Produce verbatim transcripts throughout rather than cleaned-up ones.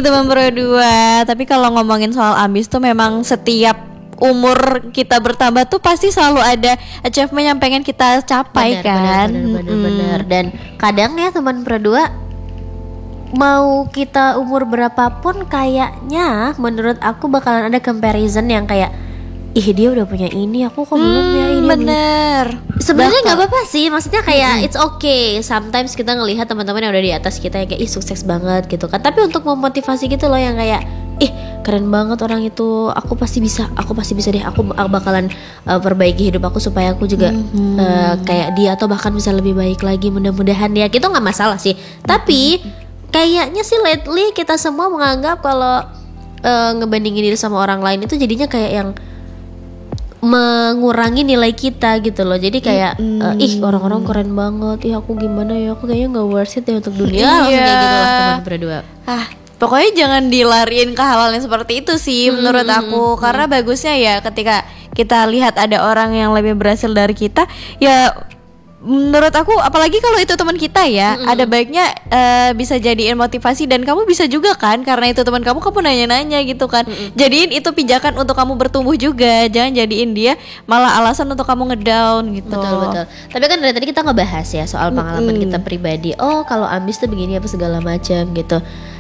nih teman berdua. Tapi kalau ngomongin soal ambis tuh memang setiap umur kita bertambah tuh pasti selalu ada achievement yang pengen kita capai. Bener, kan bener, bener, bener. Dan kadang ya teman berdua, mau kita umur berapapun kayaknya menurut aku bakalan ada comparison yang kayak, ih dia udah punya ini, aku kok belum hmm, ya ini. Bener. Sebenarnya nggak apa-apa sih, maksudnya kayak mm-hmm. it's okay. Sometimes kita ngelihat teman-teman yang udah di atas kita yang kayak ih sukses banget gitu kan. Tapi untuk memotivasi gitu loh yang kayak ih keren banget orang itu, aku pasti bisa, aku pasti bisa deh, aku bakalan uh, perbaiki hidup aku supaya aku juga mm-hmm. uh, kayak dia atau bahkan bisa lebih baik lagi, mudah-mudahan ya. Gitu nggak masalah sih. Tapi mm-hmm. kayaknya sih lately kita semua menganggap kalau uh, ngebandingin diri sama orang lain itu jadinya kayak yang mengurangi nilai kita gitu loh. Jadi kayak mm. uh, ih orang-orang keren banget, ih aku gimana ya, aku kayaknya nggak worth it ya untuk dunia. Langsung kayak gitu lah teman berdua. Ah, pokoknya jangan dilariin ke hal-hal yang seperti itu sih hmm, menurut aku. hmm, Karena hmm. bagusnya ya ketika kita lihat ada orang yang lebih berhasil dari kita, ya menurut aku apalagi kalau itu teman kita ya, hmm, ada baiknya uh, bisa jadiin motivasi. Dan kamu bisa juga kan, karena itu teman kamu, kamu nanya-nanya gitu kan. hmm. Jadiin itu pijakan untuk kamu bertumbuh juga. Jangan jadiin dia malah alasan untuk kamu ngedown gitu. Betul betul. Tapi kan dari tadi kita ngebahas ya soal pengalaman hmm. kita pribadi. Oh kalau ambis tuh begini apa segala macam gitu.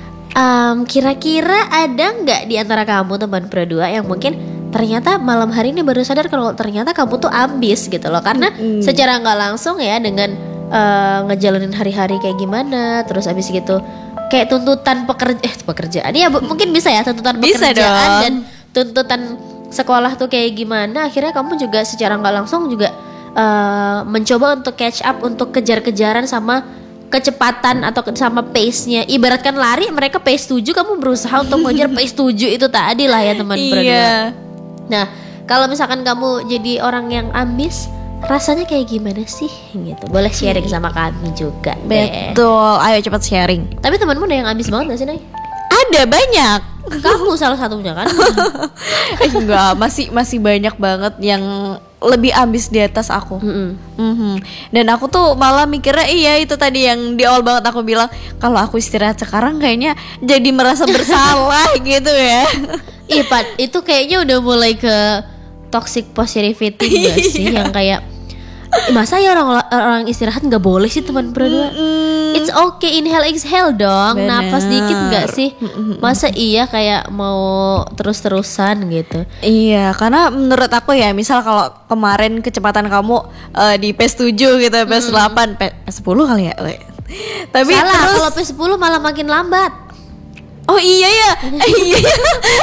Um, kira-kira ada nggak di antara kamu teman berdua yang mungkin ternyata malam hari ini baru sadar kalau ternyata kamu tuh ambis gitu loh. Karena mm-hmm. secara nggak langsung ya dengan uh, ngejalanin hari-hari kayak gimana, terus abis gitu kayak tuntutan pekerja eh pekerjaan ya bu- mungkin bisa ya tuntutan bisa pekerjaan dong. Dan tuntutan sekolah tuh kayak gimana, akhirnya kamu juga secara nggak langsung juga uh, mencoba untuk catch up, untuk kejar-kejaran sama kecepatan atau sama pace-nya. Ibaratkan lari, mereka pace tujuh, kamu berusaha untuk mengejar pace tujuh itu tadi lah ya teman berdua. Iya. Nah, kalau misalkan kamu jadi orang yang ambis, rasanya kayak gimana sih gitu? Boleh sharing sama kami juga deh. Betul, ayo cepat sharing. Tapi temanmu ada yang ambis banget gak sih, Nay? Ada banyak. Kamu salah satunya kan? eh, enggak, masih masih banyak banget yang lebih ambis di atas aku. Mm-hmm. Mm-hmm. Dan aku tuh malah mikirnya iya itu tadi yang di awal banget aku bilang, kalau aku istirahat sekarang kayaknya jadi merasa bersalah gitu ya. Ih Pat, itu kayaknya udah mulai ke toxic positivity gak sih? Yang kayak masa ya orang orang istirahat nggak boleh sih teman berdua? Mm-mm. It's okay, inhale exhale dong. Bener. Napas dikit nggak sih? Masa iya kayak mau terus-terusan gitu? Iya, karena menurut aku ya, misal kalau kemarin kecepatan kamu uh, di pace tujuh gitu, pace delapan, pace sepuluh kali ya. Tapi salah, terus kalau pace sepuluh malah makin lambat. Oh iya ya, eh, iya ya.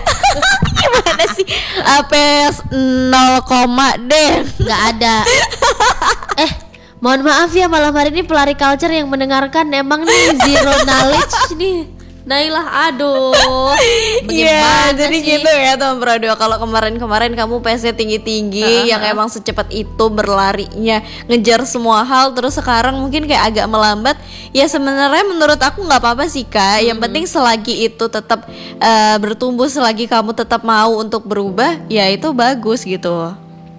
Gimana sih? Uh, pace nol koma deh. Nggak ada. Eh, mohon maaf ya malam hari ini pelari culture yang mendengarkan emang nih zero knowledge nih. Nailah, aduh. Iya, jadi sih? Gitu ya teman berdua. Kalau kemarin-kemarin kamu pace-nya tinggi-tinggi, uh-huh. yang emang secepat itu berlarinya, ngejar semua hal, terus sekarang mungkin kayak agak melambat. Ya sebenarnya menurut aku nggak apa-apa sih kak. Hmm. Yang penting selagi itu tetap uh, bertumbuh, selagi kamu tetap mau untuk berubah, ya itu bagus gitu.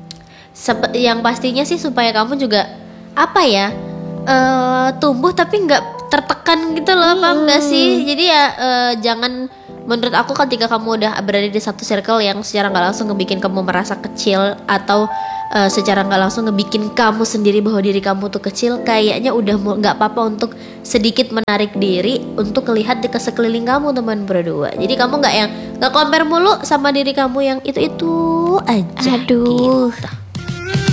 Sep- yang pastinya sih supaya kamu juga apa ya, uh, tumbuh tapi nggak tertekan gitu loh, hmm. paham gak sih? Jadi ya uh, jangan, menurut aku ketika kamu udah berada di satu circle yang secara gak langsung ngebikin kamu merasa kecil, atau uh, secara gak langsung ngebikin kamu sendiri bahwa diri kamu tuh kecil, kayaknya udah gak apa-apa untuk sedikit menarik diri untuk lihat di sekeliling kamu teman berdua. Jadi kamu gak yang gak compare mulu sama diri kamu yang itu-itu aja. Aduh gitu.